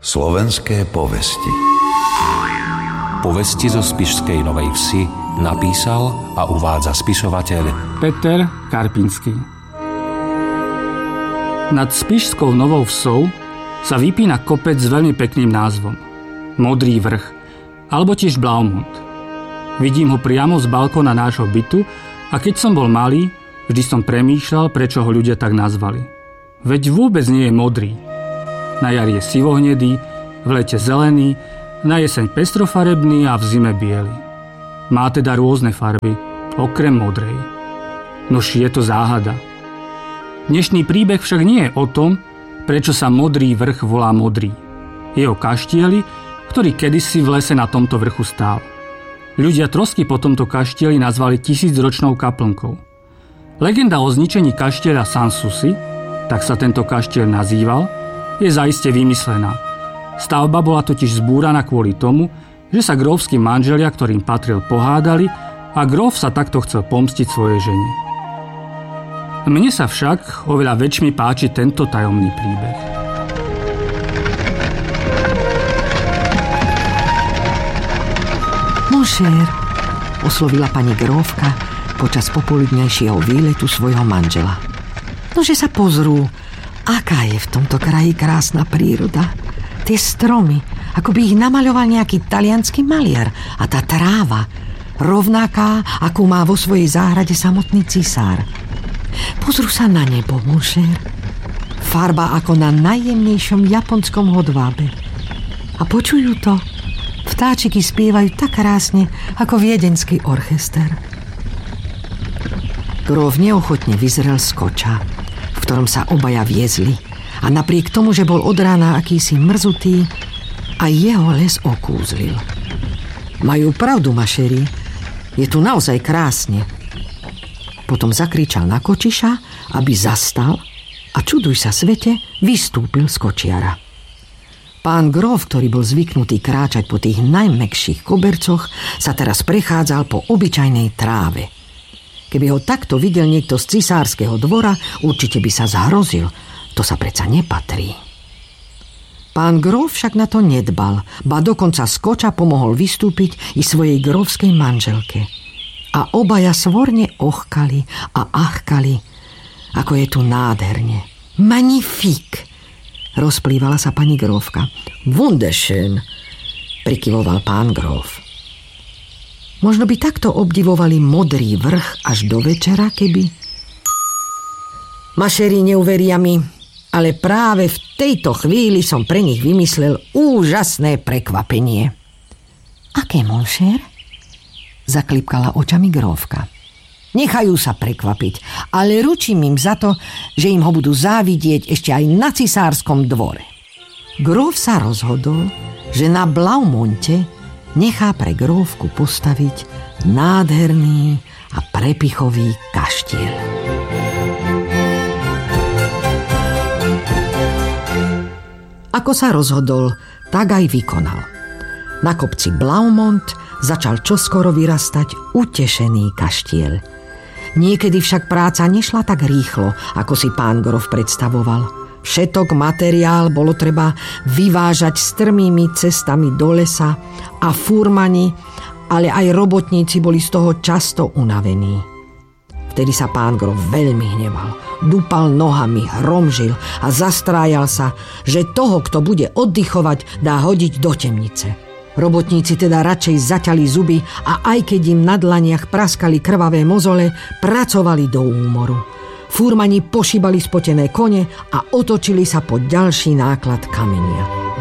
Slovenské povesti. Povesti zo Spišskej Novej Vsi napísal a uvádza spisovateľ Peter Karpinský. Nad Spišskou Novou Vsou sa vypína kopec s veľmi pekným názvom Modrý vrch, alebo tiež Blaumund. Vidím ho priamo z balkóna nášho bytu a keď som bol malý, vždy som premýšľal, prečo ho ľudia tak nazvali. Veď vôbec nie je modrý. Na jar je sivohnedý, v lete zelený, na jeseň pestrofarebný a v zime biely. Má teda rôzne farby, okrem modrej. Nož je to záhada. Dnešný príbeh však nie je o tom, prečo sa Modrý vrch volá Modrý. Je o kaštieli, ktorý kedysi v lese na tomto vrchu stál. Ľudia trosky po tomto kaštieli nazvali 1000-ročnou kaplnkou. Legenda o zničení kaštieľa Sanssouci, tak sa tento kaštieľ nazýval, je zaiste vymyslená. Stavba bola totiž zbúraná kvôli tomu, že sa grófski manželia, ktorým patril, pohádali a gróf sa takto chcel pomstiť svojej žene. Mne sa však oveľa väčšmi páči tento tajomný príbeh. Monšér, oslovila pani grófka počas popoludňajšieho výletu svojho manžela. Nože sa pozrú, aká je v tomto kraji krásna príroda. Tie stromy, ako by ich namaľoval nejaký taliansky maliar. A tá tráva, rovnaká, akú má vo svojej záhrade samotný cisár. Pozrú sa na nebo, monšér. Farba ako na najjemnejšom japonskom hodvábe. A počujú to? Vtáčiky spievajú tak krásne, ako viedenský orchester. Gróf neochotne vyzrel z koča, v ktorom sa obaja viezli, a napriek tomu, že bol od rána akýsi mrzutý, aj jeho les okúzlil. Majú pravdu, mašeri, je tu naozaj krásne. Potom zakričal na kočiša, aby zastal a čuduj sa svete, vystúpil z kočiara. Pán gróf, ktorý bol zvyknutý kráčať po tých najmäkších kobercoch, sa teraz prechádzal po obyčajnej tráve. Keby ho takto videl niekto z cisárskeho dvora, určite by sa zhrozil. To sa predsa nepatrí. Pán gróf však na to nedbal, ba dokonca z koča pomohol vystúpiť i svojej grófskej manželke. A obaja svorne ochkali a achkali, ako je tu nádherne. Magnifique, rozplývala sa pani grófka. Wunderschön, prikyvoval pán gróf. Možno by takto obdivovali Modrý vrch až do večera, keby... Mašeri, neuveria mi, ale práve v tejto chvíli som pre nich vymyslel úžasné prekvapenie. Aké, monšér? Zaklipkala očami grófka. Nechajú sa prekvapiť, ale ručím im za to, že im ho budú závidieť ešte aj na cisárskom dvore. Gróf sa rozhodol, že na Blaumunte nechá pre grófku postaviť nádherný a prepichový kaštiel. Ako sa rozhodol, tak aj vykonal. Na kopci Blaumund začal čoskoro vyrastať utešený kaštiel. Niekedy však práca nešla tak rýchlo, ako si pán gróf predstavoval. Všetok materiál bolo treba vyvážať strmými cestami do lesa a furmani, ale aj robotníci boli z toho často unavení. Vtedy sa pán gróf veľmi hneval, dúpal nohami, hromžil a zastrájal sa, že toho, kto bude oddychovať, dá hodiť do temnice. Robotníci teda radšej zaťali zuby a aj keď im na dlaniach praskali krvavé mozole, pracovali do úmoru. Furmani pošíbali spotené kone a otočili sa po ďalší náklad kamenia.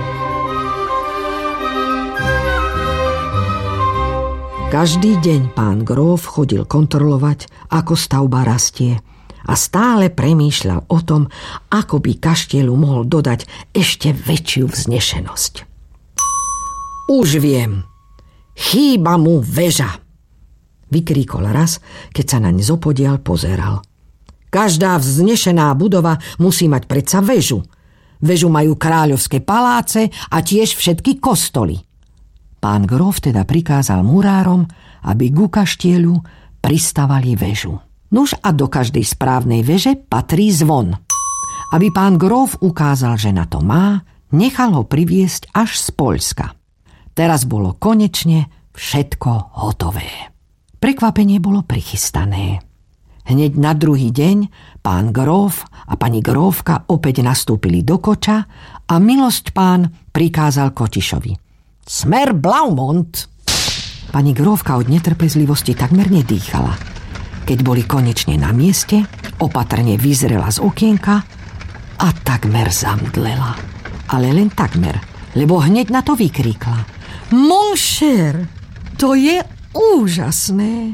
Každý deň pán gróf chodil kontrolovať, ako stavba rastie a stále premýšľal o tom, ako by kaštieľu mohol dodať ešte väčšiu vznešenosť. Už viem, chýba mu väža, vykríkol raz, keď sa naň zopodiaľ pozeral. Každá vznešená budova musí mať predsa väžu. Väžu majú kráľovské paláce a tiež všetky kostoly. Pán gróf teda prikázal murárom, aby ku kaštieľu pristavali väžu. Nuž a do každej správnej veže patrí zvon. Aby pán gróf ukázal, že na to má, Nechal ho priviesť až z Poľska. Teraz bolo konečne všetko hotové. Prekvapenie bolo prichystané. Hneď na druhý deň pán gróf a pani grófka opäť nastúpili do koča a milosť pán prikázal Kotišovi: Smer Blaumont! Pani grófka od netrpezlivosti takmer nedýchala. Keď boli konečne na mieste, opatrne vyzrela z okienka a takmer zamdlela. Ale len takmer, lebo hneď na to vykríkla: Mon cher, to je úžasné!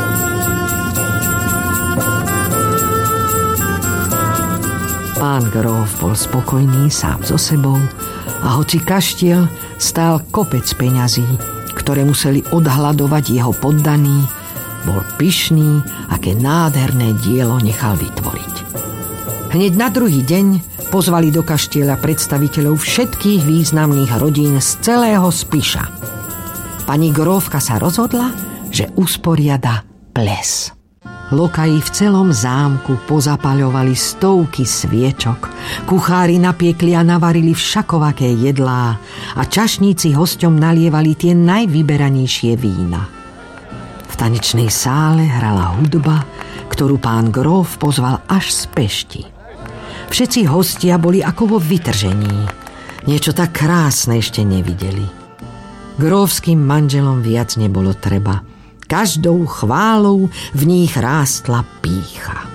Pán gróf bol spokojný sám so sebou a hoci kaštiel stál kopec peňazí, ktoré museli odhľadovať jeho poddaní, bol pyšný, aké nádherné dielo nechal vytvoriť. Hneď na druhý deň pozvali do kaštieľa predstaviteľov všetkých významných rodín z celého Spiša. Pani grófka sa rozhodla, že usporiada ples. Lokaji v celom zámku pozapaľovali stovky sviečok, kuchári napiekli a navarili všakovaké jedlá a čašníci hosťom nalievali tie najvyberanejšie vína. V tanečnej sále hrala hudba, ktorú pán gróf pozval až z Pešti. Všetci hostia boli ako vo vytržení. Niečo tak krásne ešte nevideli. Grófským manželom viac nebolo treba. Každou chválou v nich rástla pýcha.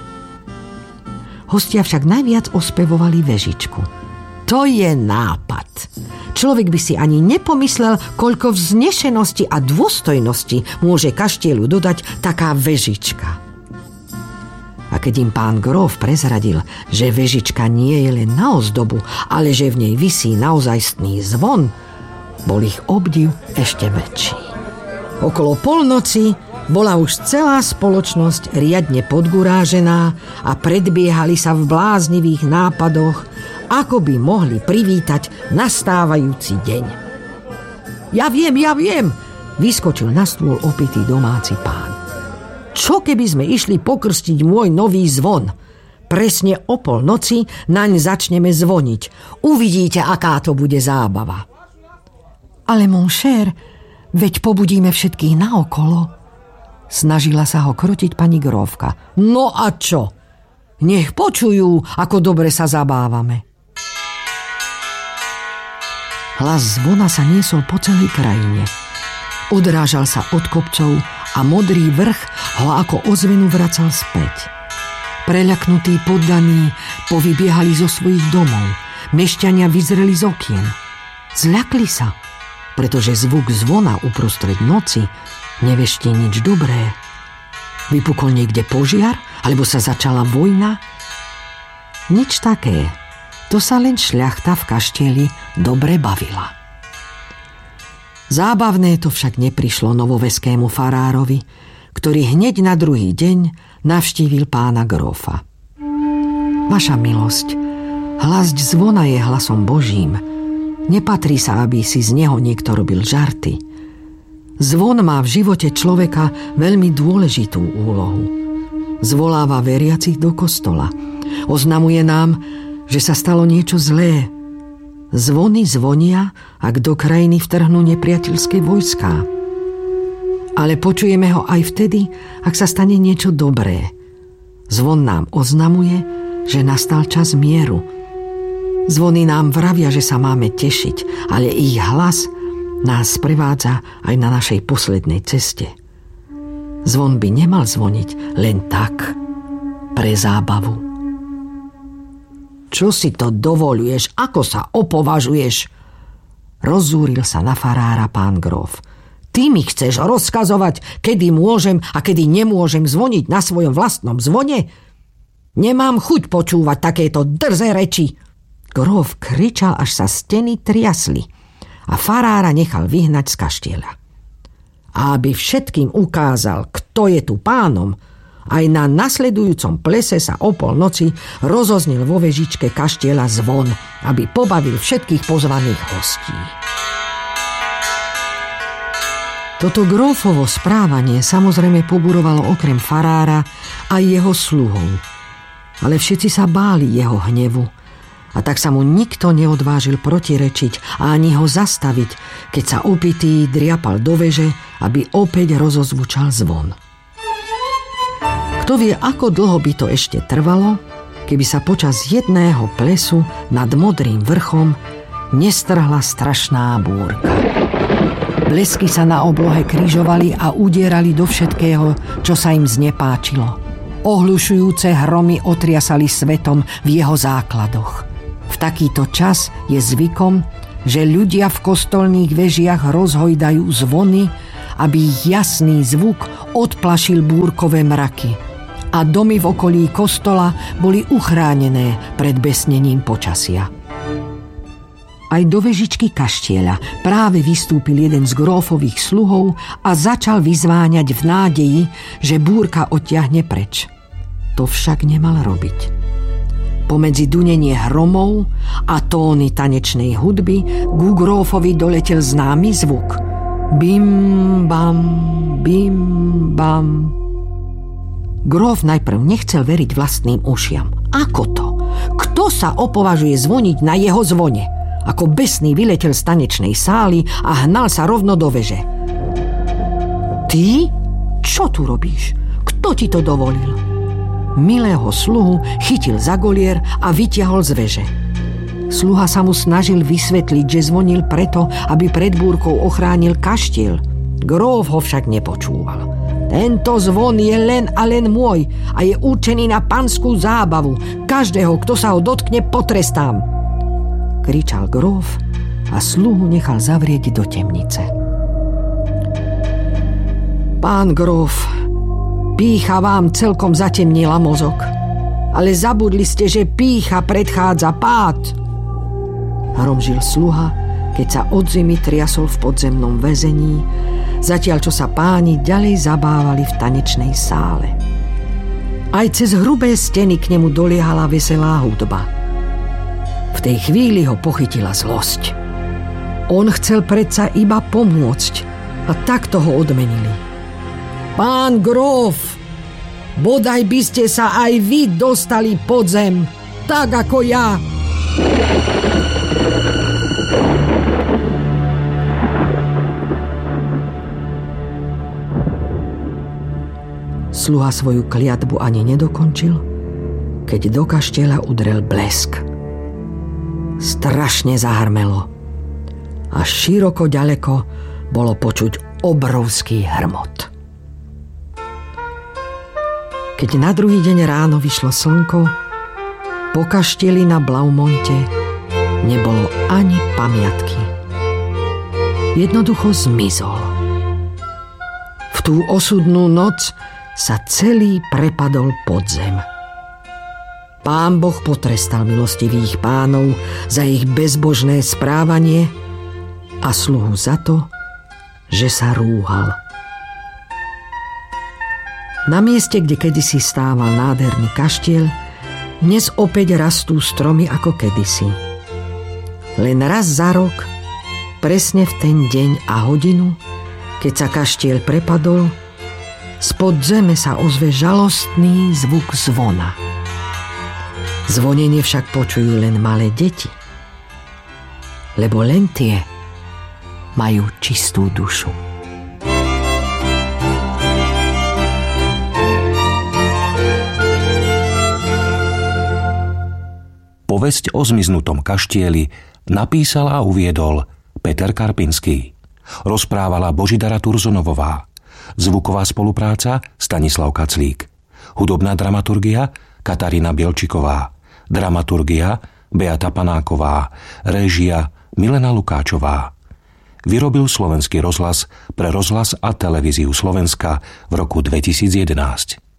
Hostia však najviac ospevovali Vežičku. To je nápad. Človek by si ani nepomyslel, koľko vznešenosti a dôstojnosti môže kaštieľu dodať taká Vežička. A keď im pán gróf prezradil, že Vežička nie je len na ozdobu, ale že v nej visí naozajstný zvon, bol ich obdiv ešte väčší. Okolo polnoci bola už celá spoločnosť riadne podgurážená a predbiehali sa v bláznivých nápadoch, ako by mohli privítať nastávajúci deň. Ja viem, vyskočil na stôl opitý domáci pán. Čo keby sme išli pokrstiť môj nový zvon? Presne o polnoci naň začneme zvoniť. Uvidíte, aká to bude zábava. Ale mon cher, veď pobudíme všetkých naokolo. Snažila sa ho krotiť pani grófka. No a čo? Nech počujú, ako dobre sa zabávame. Hlas zvona sa niesol po celej krajine. Odrážal sa od kopcov a modrý vrch ho ako ozvenu vracal späť. Preľaknutí poddaní povybiehali zo svojich domov. Mešťania vyzreli z okien. Zľakli sa, pretože zvuk zvona uprostred noci neveštie nič dobré. Vypukol niekde požiar, alebo sa začala vojna? Nič také. To sa len šľachta v kaštieli dobre bavila. Zábavné to však neprišlo novoveskému farárovi, ktorý hneď na druhý deň navštívil pána grófa. Vaša milosť, hlas zvona je hlasom Božím. Nepatrí sa, aby si z neho niekto robil žarty. Zvon má v živote človeka veľmi dôležitú úlohu. Zvoláva veriacich do kostola. Oznamuje nám, že sa stalo niečo zlé. Zvony zvonia, ak do krajiny vtrhnú nepriateľské vojská. Ale počujeme ho aj vtedy, ak sa stane niečo dobré. Zvon nám oznamuje, že nastal čas mieru. Zvony nám vravia, že sa máme tešiť, ale ich hlas nás sprevádza aj na našej poslednej ceste. Zvon by nemal zvoniť len tak, pre zábavu. Čo si to dovoľuješ? Ako sa opovažuješ? Rozzúril sa na farára pán gróf. Ty mi chceš rozkazovať, kedy môžem a kedy nemôžem zvoniť na svojom vlastnom zvone? Nemám chuť počúvať takéto drze reči. Gróf kričal, až sa steny triasli a farára nechal vyhnať z kaštieľa. A aby všetkým ukázal, kto je tu pánom, aj na nasledujúcom plese sa o polnoci rozoznel vo vežičke kaštieľa zvon, aby pobavil všetkých pozvaných hostí. Toto grófovo správanie samozrejme poburovalo okrem farára aj jeho sluhov. Ale všetci sa báli jeho hnevu A tak sa mu nikto neodvážil protirečiť a ani ho zastaviť, keď sa opitý driapal do veže, aby opäť rozozvučal zvon. Kto vie, ako dlho by to ešte trvalo, keby sa počas jedného plesu nad Modrým vrchom nestrhla strašná búrka. Blesky sa na oblohe križovali a udierali do všetkého, čo sa im znepáčilo. Ohlušujúce hromy otriasali svetom v jeho základoch. V takýto čas je zvykom, že ľudia v kostolných vežiach rozhojdajú zvony, aby ich jasný zvuk odplašil búrkové mraky. A domy v okolí kostola boli uchránené pred besnením počasia. Aj do vežičky kaštieľa práve vystúpil jeden z grófových sluhov a začal vyzváňať v nádeji, že búrka odtiahne preč. To však nemal robiť. Pomedzi dunenie hromov a tóny tanečnej hudby ku grófovi doletel známy zvuk. Bim, bam, bim, bam. Gróf najprv nechcel veriť vlastným ušiam. Ako to? Kto sa opovažuje zvoniť na jeho zvone? Ako besný vyletel z tanečnej sály a hnal sa rovno do veže. Ty? Čo tu robíš? Kto ti to dovolil? Milého sluhu chytil za golier a vytiahol z veže. Sluha sa mu snažil vysvetliť, že zvonil preto, aby pred búrkou ochránil kaštiel. Gróf ho však nepočúval. Tento zvon je len a len môj a je určený na panskú zábavu. Každého, kto sa ho dotkne, potrestám. Kričal gróf a sluhu nechal zavrieť do temnice. Pán gróf, pýcha vám celkom zatemnila mozog, ale zabudli ste, že pýcha predchádza pád. Hromžil sluha, keď sa od zimy triasol v podzemnom väzení, zatiaľ čo sa páni ďalej zabávali v tanečnej sále. Aj cez hrubé steny k nemu doliehala veselá hudba. V tej chvíli ho pochytila zlosť. On chcel predsa iba pomôcť a takto ho odmenili. Pán gróf, bodaj by ste sa aj vy dostali pod zem, tak ako ja. Sluha svoju kliatbu ani nedokončil, keď do kaštieľa udrel blesk. Strašne zahrmelo a široko ďaleko bolo počuť obrovský hrmot. Keď na druhý deň ráno vyšlo slnko, po kaštieli na Blaumonte nebolo ani pamiatky. Jednoducho zmizol. V tú osudnú noc sa celý prepadol pod zem. Pán Boh potrestal milostivých pánov za ich bezbožné správanie a sluhu za to, že sa rúhal. Na mieste, kde kedysi stával nádherný kaštiel, dnes opäť rastú stromy ako kedysi. Len raz za rok, presne v ten deň a hodinu, keď sa kaštiel prepadol, spod zeme sa ozve žalostný zvuk zvona. Zvonenie však počujú len malé deti, lebo len tie majú čistú dušu. Povesť o zmiznutom kaštieli napísal a uviedol Peter Karpinský. Rozprávala Božidara Turzonovová. Zvuková spolupráca Stanislav Kaclík. Hudobná dramaturgia Katarína Bielčiková. Dramaturgia Beata Panáková. Réžia Milena Lukáčová. Vyrobil Slovenský rozhlas pre rozhlas a televíziu Slovenska v roku 2011.